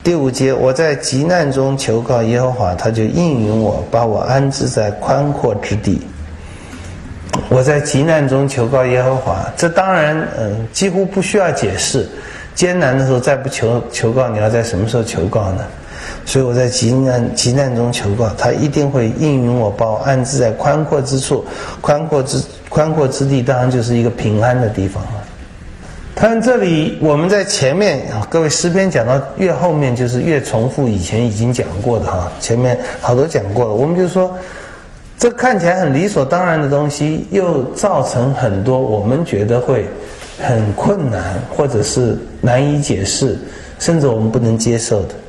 第5节，我在急难中求告耶和华，他就应允我，把我安置在宽阔之地。我在急难中求告耶和华，这当然几乎不需要解释，艰难的时候再不求告，你要在什么时候求告呢？所以我在急难中求告，他一定会应允我，把我安置在宽阔之处。宽阔之地当然就是一个平安的地方了。看这里我们在前面各位诗篇讲到越后面就是越重复以前已经讲过的前面好多讲过了。我们就说这看起来很理所当然的东西，又造成很多我们觉得会很困难，或者是难以解释，甚至我们不能接受的。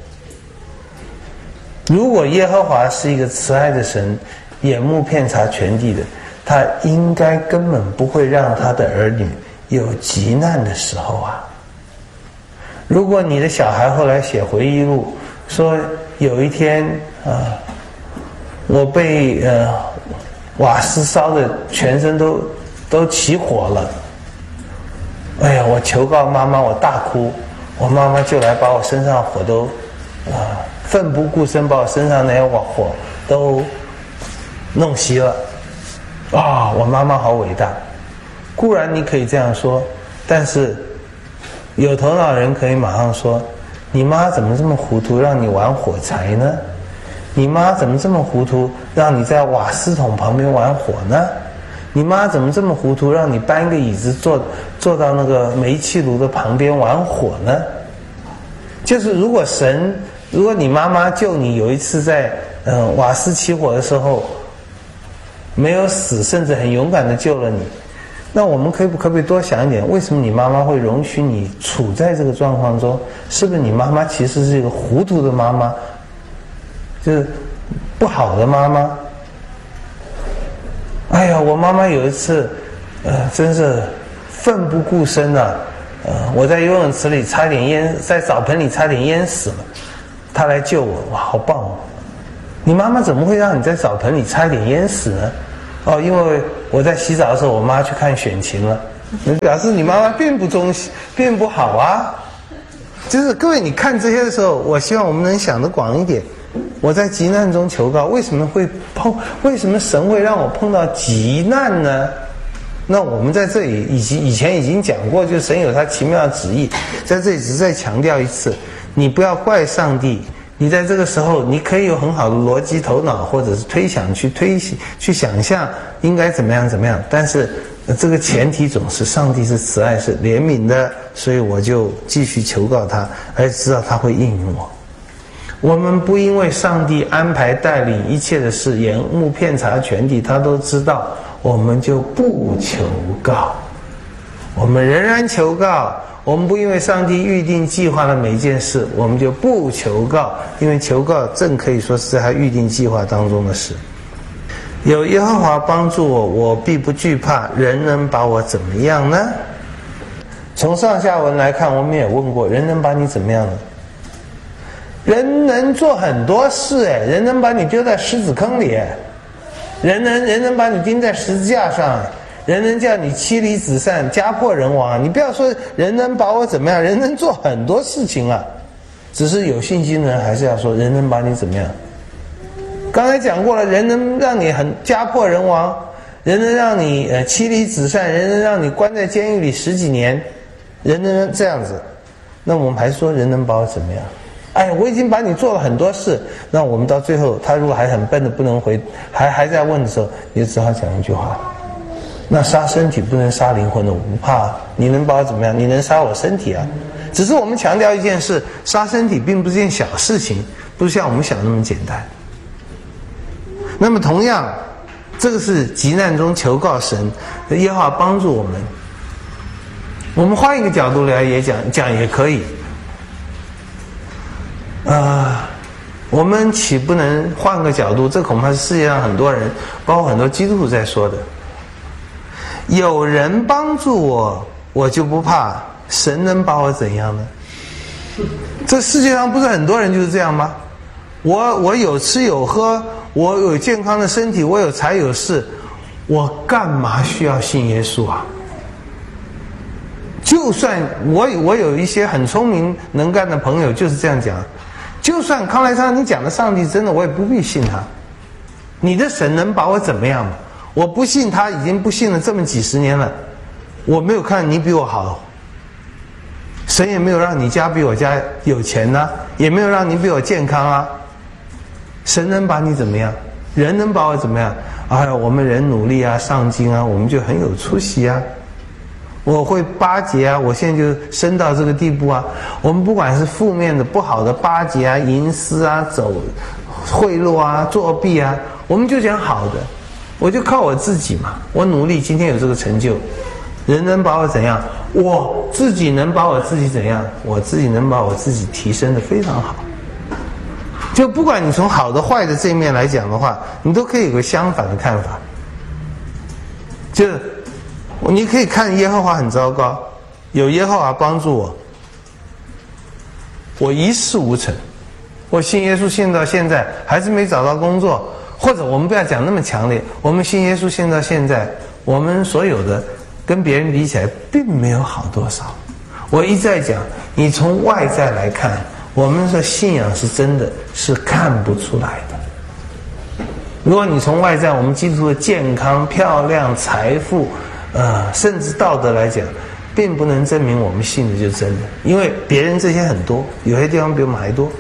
如果耶和华是一个慈爱的神，眼目遍察全地的，他应该根本不会让他的儿女有急难的时候啊。如果你的小孩后来写回忆录说有一天我被瓦斯烧的全身都起火了，哎呀，我求告妈妈，我大哭，我妈妈就来把我身上的火都奋不顾身把我身上那些火都弄熄了我妈妈好伟大。固然你可以这样说，但是有头脑人可以马上说，你妈怎么这么糊涂让你玩火柴呢？你妈怎么这么糊涂让你在瓦斯桶旁边玩火呢？你妈怎么这么糊涂让你搬一个椅子坐到那个煤气炉的旁边玩火呢？就是如果你妈妈救你有一次在瓦斯起火的时候没有死，甚至很勇敢的救了你，那我们可不可以多想一点，为什么你妈妈会容许你处在这个状况中？是不是你妈妈其实是一个糊涂的妈妈，就是不好的妈妈？哎呀，我妈妈有一次真是奋不顾身我在游泳池里在澡盆里差点淹死了，她来救我，哇，好棒哦！你妈妈怎么会让你在澡盆里差点淹死呢？因为我在洗澡的时候我妈去看选情了，表示你妈妈并不好啊。就是各位你看这些的时候，我希望我们能想得广一点。我在急难中求告，为什么神会让我碰到急难呢？那我们在这里以前已经讲过，就是神有他奇妙的旨意，在这里只是再强调一次，你不要怪上帝。你在这个时候你可以有很好的逻辑头脑，或者是去想象应该怎么样，但是这个前提总是上帝是慈爱是怜悯的，所以我就继续求告他，而知道他会应允我。我们不因为上帝安排带领一切的事，眼目遍察全地，他都知道，我们就不求告，我们仍然求告。我们不因为上帝预定计划的每一件事，我们就不求告，因为求告正可以说是在他预定计划当中的事。有耶和华帮助我，我必不惧怕，人能把我怎么样呢？从上下文来看，我们也问过，人能把你怎么样呢？人能做很多事，人能把你丢在狮子坑里，人能把你钉在十字架上，人能叫你妻离子散，家破人亡。你不要说人能把我怎么样，人能做很多事情啊。只是有信心的人还是要说人能把你怎么样。刚才讲过了，人能让你家破人亡，人能让你妻离子散，人能让你关在监狱里10几年，人能这样子。那我们还说人能把我怎么样？哎，我已经把你做了很多事。那我们到最后他如果还很笨的不能回，还在问的时候，你就只好讲一句话，那杀身体不能杀灵魂的，我不怕。你能把我怎么样？你能杀我身体啊。只是我们强调一件事，杀身体并不是件小事情，不是像我们想那么简单。那么同样，这个是急难中求告神，耶和华帮助我们。我们换一个角度来也讲也可以。我们岂不能换个角度？这恐怕是世界上很多人，包括很多基督徒在说的。有人帮助我，我就不怕，神能把我怎样呢？这世界上不是很多人就是这样吗？我有吃有喝，我有健康的身体，我有财有势，我干嘛需要信耶稣啊？就算我有一些很聪明能干的朋友就是这样讲， 就算康来昌你讲的上帝真的，我也不必信他。你的神能把我怎么样吗？我不信他，已经不信了这么几十年了，我没有看你比我好，神也没有让你家比我家有钱啊，也没有让你比我健康啊。神能把你怎么样？人能把我怎么样？哎呀，我们人努力啊，上进啊，我们就很有出息啊。我会巴结啊，我现在就升到这个地步啊。我们不管是负面的、不好的巴结啊、营私啊、走贿赂啊、作弊啊，我们就讲好的。我就靠我自己嘛，我努力，今天有这个成就。人能把我怎样？我自己能把我自己怎样？我自己能把我自己提升得非常好。就不管你从好的坏的这一面来讲的话，你都可以有个相反的看法。就是你可以看耶和华很糟糕，有耶和华帮助我，我一事无成。我信耶稣信到现在还是没找到工作，或者我们不要讲那么强烈，我们信耶稣信到现在，我们所有的跟别人比起来并没有好多少。我一再讲，你从外在来看，我们的信仰是真的是看不出来的。如果你从外在我们基督徒的健康、漂亮、财富甚至道德来讲，并不能证明我们信的就是真的，因为别人这些很多，有些地方比我们还多，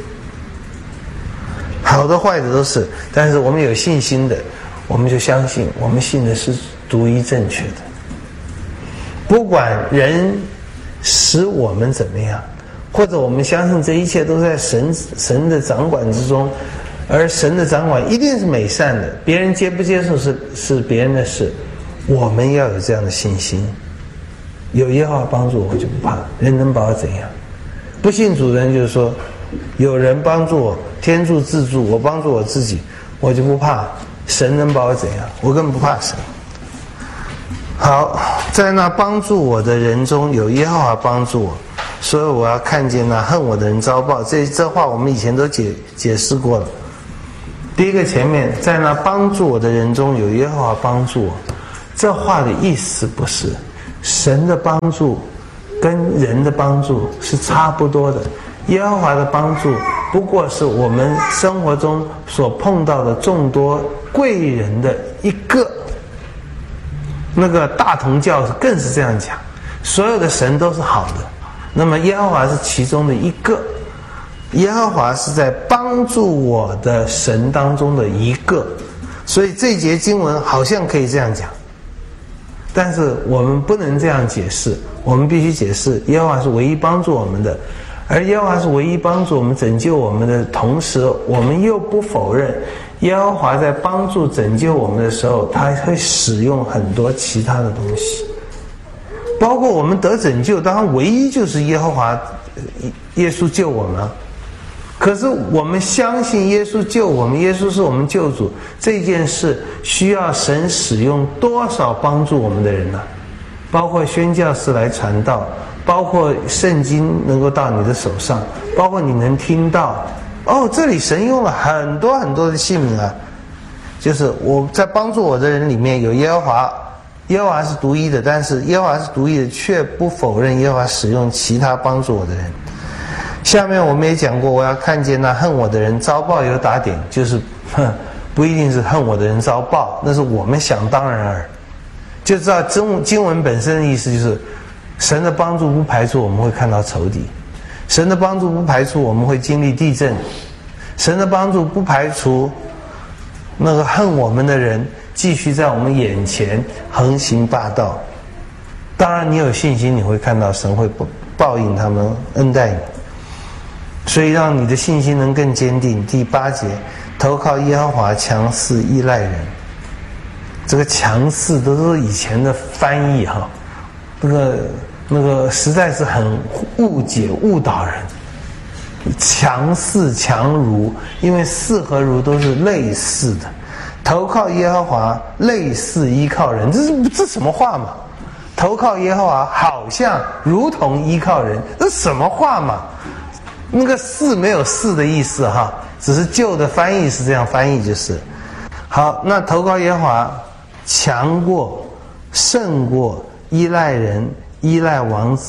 好的坏的都是。但是我们有信心的，我们就相信我们信的是独一正确的。不管人使我们怎么样，或者我们相信这一切都在神的掌管之中，而神的掌管一定是美善的，别人接不接受是别人的事。我们要有这样的信心，有耶和华帮助我就不怕，人能把我怎样？不信主的人就是说，有人帮助我，天助自助，我帮助我自己，我就不怕神能把我怎样，我根本不怕神。好，在那帮助我的人中有耶和华帮助我，所以我要看见那恨我的人遭报。这话我们以前都解释过了。第一个前面，在那帮助我的人中有耶和华帮助我，这话的意思不是神的帮助跟人的帮助是差不多的，耶和华的帮助不过是我们生活中所碰到的众多贵人的一个。那个大同教更是这样讲，所有的神都是好的，那么耶和华是其中的一个，耶和华是在帮助我的神当中的一个。所以这节经文好像可以这样讲，但是我们不能这样解释，我们必须解释耶和华是唯一帮助我们的，而耶和华是唯一帮助我们拯救我们的同时，我们又不否认耶和华在帮助拯救我们的时候，他会使用很多其他的东西，包括我们得拯救当然唯一就是耶和华耶稣救我们，可是我们相信耶稣救我们，耶稣是我们救主，这件事需要神使用多少帮助我们的人呢？包括宣教士来传道，包括圣经能够到你的手上，包括你能听到。这里神用了很多很多的器皿啊，就是我在帮助我的人里面有耶和华，耶和华是独一的，但是耶和华是独一的，却不否认耶和华使用其他帮助我的人。下面我们也讲过，我要看见那恨我的人遭报有打点，就是不一定是恨我的人遭报，那是我们想当然尔。就知道经文本身的意思就是神的帮助不排除我们会看到仇敌，神的帮助不排除我们会经历地震，神的帮助不排除那个恨我们的人继续在我们眼前横行霸道。当然你有信心，你会看到神会报应他们，恩待你，所以让你的信心能更坚定。第8节，投靠耶和华，强势依赖人。这个强势都是以前的翻译哈，那个实在是很误解误导人。强势强如，因为势和如都是类似的，投靠耶和华类似依靠人，这什么话嘛？投靠耶和华好像如同依靠人，这什么话嘛？那个势没有势的意思哈，只是旧的翻译是这样翻译就是。好，那投靠耶和华强过胜过依赖人依赖王子，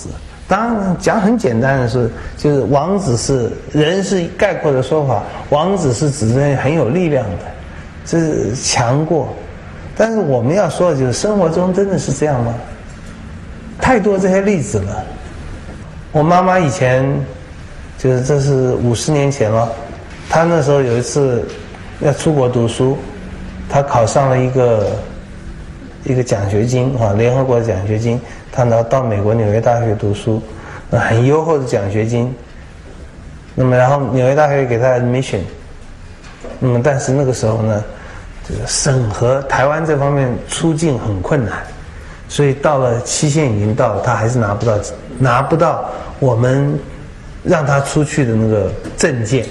当然讲很简单的是，就是王子是人是概括的说法，王子是指人很有力量的，是强过。但是我们要说的就是生活中真的是这样吗？太多这些例子了。我妈妈以前就是这是50年前了，她那时候有一次要出国读书，她考上了一个奖学金啊，联合国的奖学金，她到美国纽约大学读书，很优厚的奖学金。那么然后纽约大学给她 admission， 那么但是那个时候呢，这个审核台湾这方面出境很困难，所以到了期限已经到了，她还是拿不到我们让她出去的那个证件，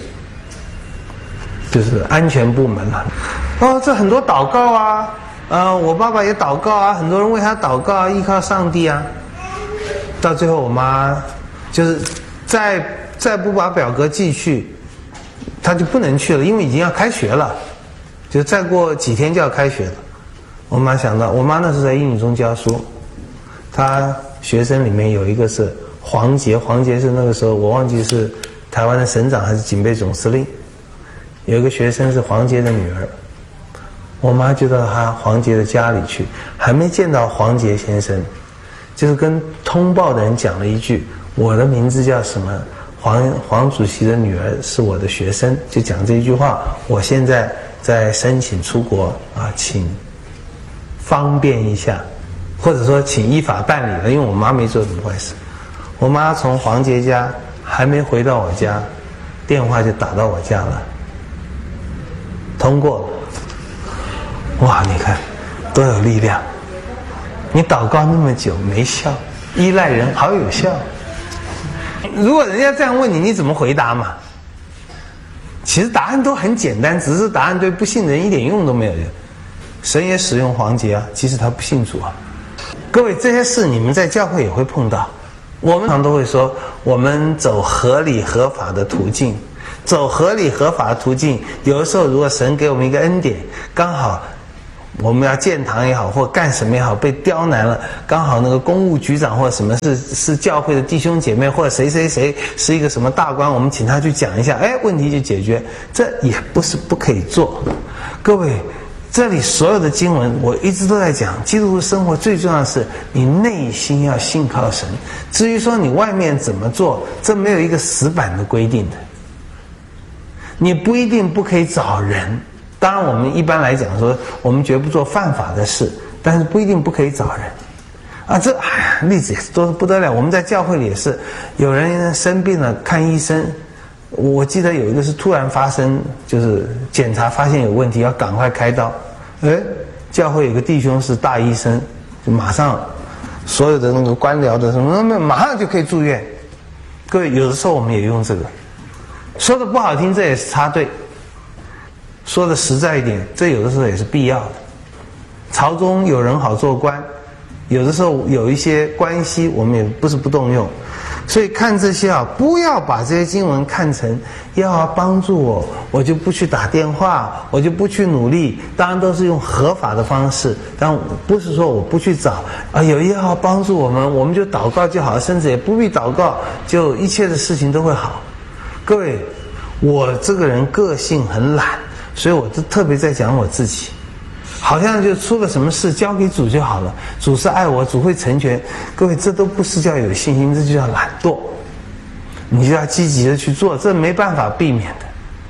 就是安全部门了。这很多祷告啊。我爸爸也祷告啊，很多人为他祷告啊，依靠上帝啊。到最后我妈就是再不把表格寄去，他就不能去了，因为已经要开学了，就再过几天就要开学了。我妈想到，我妈那时候在英语中教书，她学生里面有一个是黄杰，黄杰是那个时候我忘记是台湾的省长还是警备总司令，有一个学生是黄杰的女儿。我妈就到黄杰的家里去，还没见到黄杰先生，就是跟通报的人讲了一句：“我的名字叫什么？黄主席的女儿是我的学生。”就讲这一句话。我现在在申请出国啊，请方便一下，或者说请依法办理了，因为我妈没做什么坏事。我妈从黄杰家还没回到我家，电话就打到我家了，通过了。哇，你看多有力量！你祷告那么久没效，依赖人好有效。如果人家这样问你，你怎么回答嘛？其实答案都很简单，只是答案对不信的人一点用都没有。神也使用黄杰啊，即使他不信主啊。各位，这些事你们在教会也会碰到。我们常都会说，我们走合理合法的途径，走合理合法的途径。有的时候，如果神给我们一个恩典，刚好我们要建堂也好，或干什么也好，被刁难了，刚好那个公务局长或者什么是教会的弟兄姐妹，或者谁是一个什么大官，我们请他去讲一下，问题就解决。这也不是不可以做。各位，这里所有的经文我一直都在讲，基督徒生活最重要的是你内心要信靠神。至于说你外面怎么做，这没有一个死板的规定的。你不一定不可以找人。当然我们一般来讲说我们绝不做犯法的事，但是不一定不可以找人啊。这例子也是多得不得了。我们在教会里也是，有人生病了看医生，我记得有一个是突然发生，就是检查发现有问题要赶快开刀，教会有个弟兄是大医生，就马上所有的那个官僚的什么马上就可以住院。各位，有的时候我们也用这个，说的不好听，这也是插队。说的实在一点，这有的时候也是必要的。朝中有人好做官，有的时候有一些关系我们也不是不动用。所以看这些不要把这些经文看成要帮助我就不去打电话，我就不去努力。当然都是用合法的方式，但不是说我不去找有耶和华帮助我们就祷告就好，甚至也不必祷告，就一切的事情都会好。各位，我这个人个性很懒，所以我就特别在讲我自己，好像就出了什么事交给主就好了，主是爱我，主会成全。各位，这都不是叫有信心，这就叫懒惰。你就要积极的去做，这没办法避免的。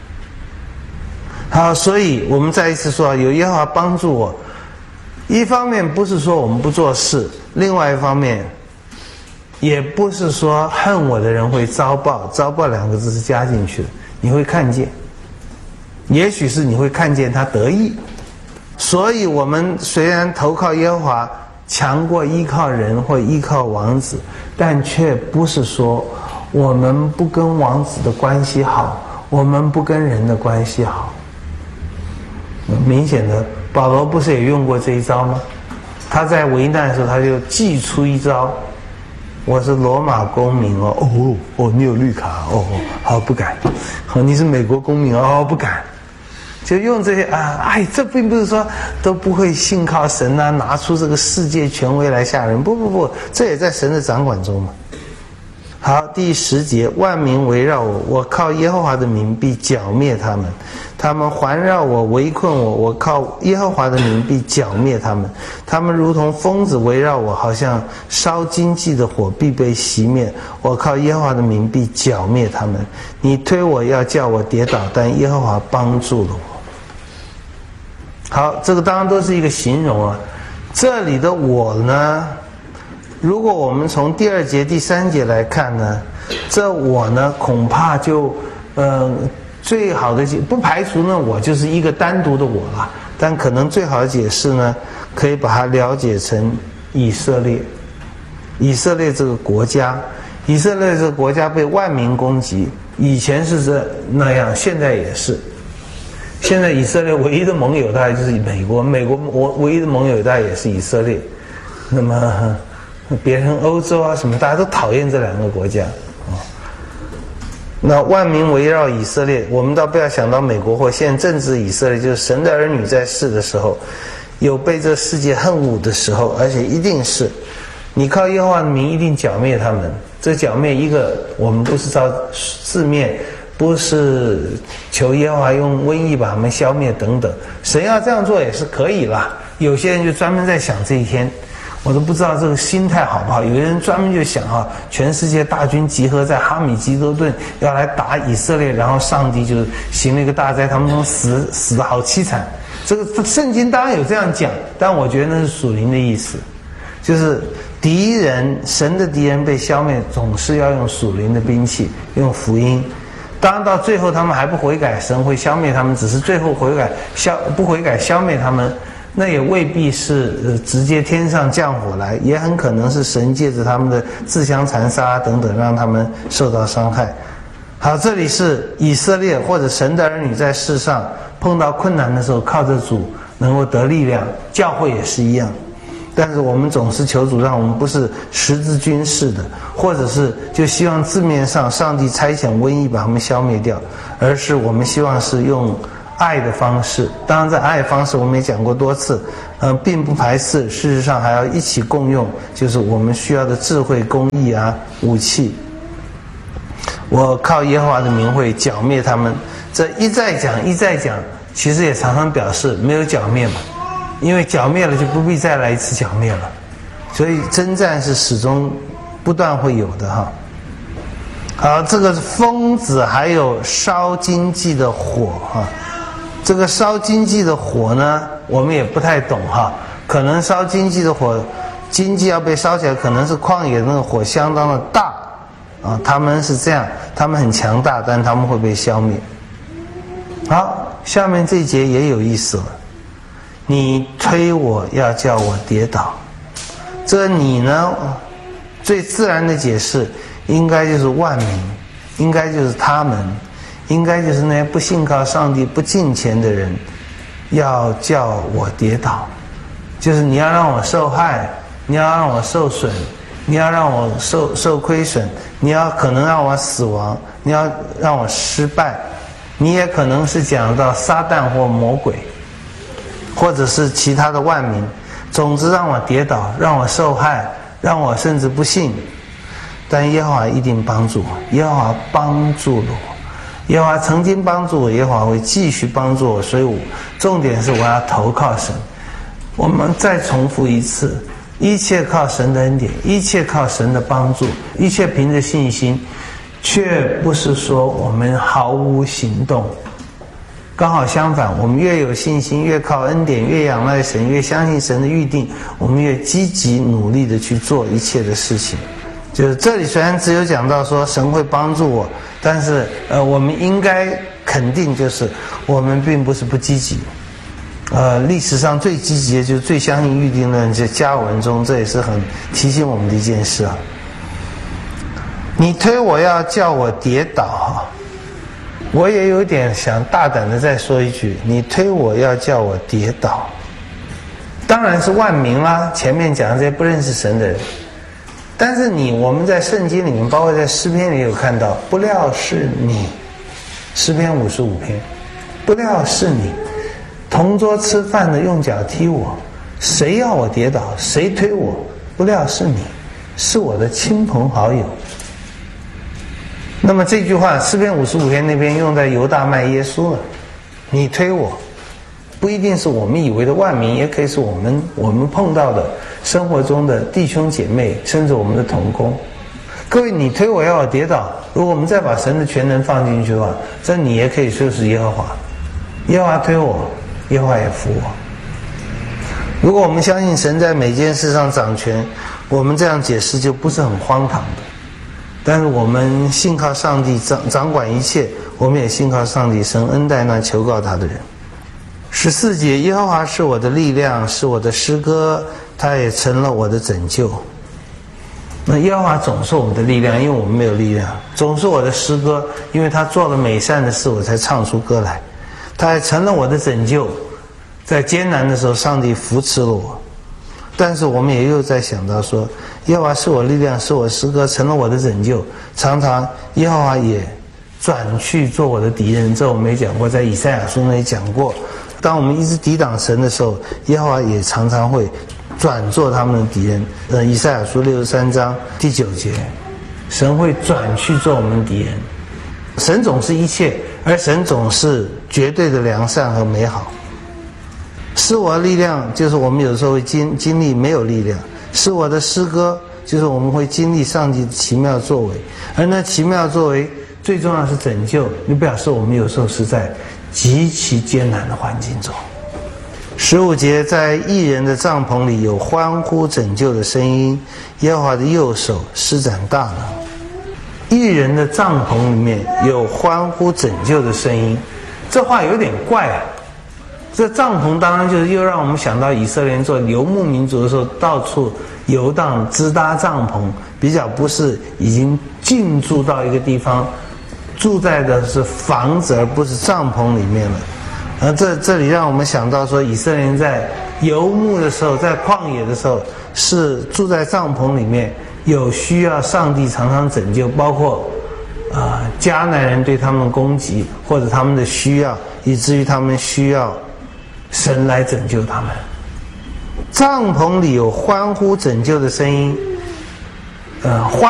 好，所以我们再一次说，有耶和华帮助我，一方面不是说我们不做事，另外一方面也不是说恨我的人会遭报，遭报两个字是加进去的，你会看见，也许是你会看见他得意。所以我们虽然投靠耶和华强过依靠人或依靠王子，但却不是说我们不跟王子的关系好，我们不跟人的关系好。明显的，保罗不是也用过这一招吗？他在为难的时候他就祭出一招，我是罗马公民你有绿卡好不敢，你是美国公民不敢，就用这些这并不是说都不会信靠神拿出这个世界权威来吓人，不，这也在神的掌管中嘛。 好，第10节，万民围绕我，我靠耶和华的名必剿灭他们。他们环绕我，围困我，我靠耶和华的名必剿灭他们。他们如同疯子围绕我，好像烧荆棘的火必被熄灭。我靠耶和华的名必剿灭他们。你推我要叫我跌倒，但耶和华帮助了我。好，这个当然都是一个形容啊。这里的我呢，如果我们从第2节、第3节来看呢，这我呢恐怕就最好的不排除呢我就是一个单独的我了，但可能最好的解释呢，可以把它了解成以色列。以色列这个国家，以色列这个国家被万民攻击，以前是那样，现在也是。现在以色列唯一的盟友大概就是美国，美国唯一的盟友大概也是以色列。那么别人欧洲啊什么，大家都讨厌这2个国家啊。那万民围绕以色列，我们倒不要想到美国或现在政治以色列，就是神的儿女在世的时候，有被这世界恨恶的时候，而且一定是你靠耶和华的名一定剿灭他们。这剿灭一个，我们不是照字面，不是求耶和华用瘟疫把他们消灭等等，神要这样做也是可以啦。有些人就专门在想这一天，我都不知道这个心态好不好。有些人专门就想全世界大军集合在哈米吉多顿要来打以色列，然后上帝就行了一个大灾，他们都死得好凄惨。这个圣经当然有这样讲，但我觉得那是属灵的意思，就是敌人，神的敌人被消灭，总是要用属灵的兵器，用福音。当然到最后他们还不悔改，神会消灭他们，只是最后不悔改消灭他们，那也未必是直接天上降火来，也很可能是神借着他们的自相残杀等等，让他们受到伤害。好，这里是以色列或者神的儿女在世上碰到困难的时候，靠着主能够得力量，教会也是一样。但是我们总是求主让我们不是十字军式的，或者是就希望字面上上帝差遣瘟疫把他们消灭掉，而是我们希望是用爱的方式。当然在爱方式我们也讲过多次，并不排斥，事实上还要一起共用，就是我们需要的智慧、公义啊、武器。我靠耶和华的名会剿灭他们。这一再讲，其实也常常表示没有剿灭嘛，因为剿灭了就不必再来一次剿灭了，所以征战是始终不断会有的哈。好，这个疯子还有烧荆棘的火哈，这个烧荆棘的火呢，我们也不太懂哈，可能烧荆棘的火，荆棘要被烧起来，可能是旷野的那个火相当的大啊，他们是这样，他们很强大，但他们会被消灭。好，下面这一节也有意思了。你推我要叫我跌倒，这你呢，最自然的解释应该就是万民，应该就是他们，应该就是那些不信靠上帝、不敬虔的人，要叫我跌倒，就是你要让我受害，你要让我受损，你要让我受亏损，你要可能让我死亡，你要让我失败，你也可能是讲到撒旦或魔鬼，或者是其他的万民，总之让我跌倒，让我受害，让我甚至不信。但耶和华一定帮助我，耶和华帮助了我，耶和华曾经帮助我，耶和华会继续帮助我，所以重点是我要投靠神。我们再重复一次，一切靠神的恩典，一切靠神的帮助，一切凭着信心，却不是说我们毫无行动。刚好相反，我们越有信心，越靠恩典，越仰赖神，越相信神的预定，我们越积极努力的去做一切的事情。就是这里虽然只有讲到说神会帮助我，但是我们应该肯定就是我们并不是不积极。历史上最积极的就是最相信预定论，就加尔文中，这也是很提醒我们的一件事啊。你推我要叫我跌倒，我也有点想大胆的再说一句，你推我要叫我跌倒，当然是万民啦，前面讲的这些不认识神的人。但是我们在圣经里面，包括在诗篇里有看到，不料是你，诗篇55篇，不料是你，同桌吃饭的用脚踢我，谁要我跌倒，谁推我，不料是你，是我的亲朋好友。 那么这句话诗篇55篇那边用在犹大卖耶稣了，你推我，不一定是我们以为的万民，也可以是我们碰到的生活中的弟兄姐妹，甚至我们的同工。各位，你推我要我跌倒，如果我们再把神的全能放进去的话，这你也可以说是耶和华，耶和华推我，耶和华也扶我。如果我们相信神在每件事上掌权，我们这样解释就不是很荒唐的。但是我们信靠上帝掌管一切，我们也信靠上帝，神恩待那求告他的人。14节，耶和华是我的力量，是我的诗歌，他也成了我的拯救。那耶和华总是我们的力量，因为我们没有力量；总是我的诗歌，因为他做了美善的事，我才唱出歌来。他也成了我的拯救，在艰难的时候，上帝扶持了我。但是我们也又在想到说，耶和华是我力量，是我诗歌，成了我的拯救。常常耶和华也转去做我的敌人，这我没讲过，在以赛亚书那里讲过。当我们一直抵挡神的时候，耶和华也常常会转做他们的敌人。以赛亚书63章第9节，神会转去做我们的敌人。神总是一切，而神总是绝对的良善和美好。是我的力量，就是我们有时候会经历没有力量；是我的诗歌，就是我们会经历上帝的奇妙作为。而那奇妙作为最重要是拯救，就表示我们有时候是在极其艰难的环境中。15节，在义人的帐篷里有欢呼拯救的声音，耶和华的右手施展大能。义人的帐篷里面有欢呼拯救的声音，这话有点怪啊。这帐篷当然就是又让我们想到以色列人做游牧民族的时候，到处游荡支搭帐篷，比较不是已经进驻到一个地方，住在的是房子而不是帐篷里面了。而这里让我们想到说，以色列人在游牧的时候，在旷野的时候是住在帐篷里面，有需要上帝常常拯救，包括迦南人对他们的攻击或者他们的需要，以至于他们需要神来拯救他们。帐篷里有欢呼拯救的声音，